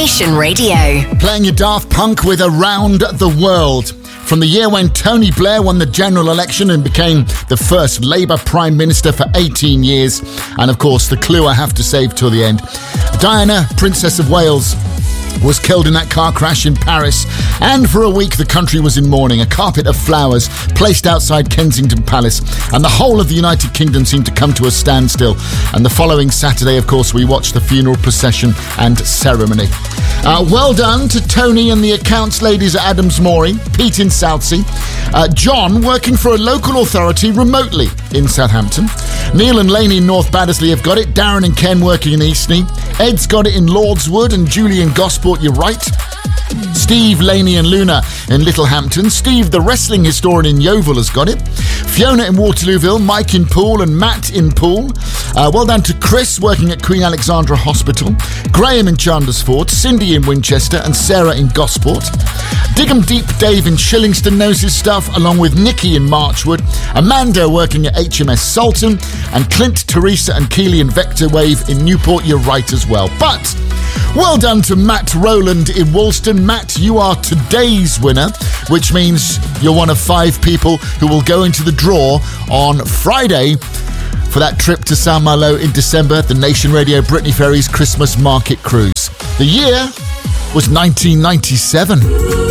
Nation Radio. Playing your Daft Punk with Around the World. From the year when Tony Blair won the general election and became the first Labour Prime Minister for 18 years. And of course, the clue I have to save till the end. Diana, Princess of Wales, was killed in that car crash in Paris, and for a week the country was in mourning. A carpet of flowers placed outside Kensington Palace, and the whole of the United Kingdom seemed to come to a standstill. And the following Saturday, of course, we watched the funeral procession and ceremony. Well done to Tony and the accounts ladies at Adams Morey, Pete in Southsea, John working for a local authority remotely in Southampton, Neil and Lainey in North Baddesley have got it, Darren and Ken working in Eastney, Ed's got it in Lordswood, and Julie in Gosport, you're right. Steve, Lainey and Luna in Littlehampton. Steve, the wrestling historian in Yeovil, has got it. Fiona in Waterlooville, Mike in Poole and Matt in Poole. Well done to Chris working at Queen Alexandra Hospital. Graham in Chandersford, Cindy in Winchester and Sarah in Gosport. Digham Deep Dave in Shillingston knows his stuff, along with Nikki in Marchwood. Amanda working at HMS Salton. And Clint, Teresa and Keely in Vector Wave in Newport, you're right as well. But well done to Matt Rowland in Woolston. Matt, you are today's winner, which means you're one of 5 people who will go into the draw on Friday for that trip to Saint Malo in December, the Nation Radio Brittany Ferries Christmas Market Cruise. The year was 1997.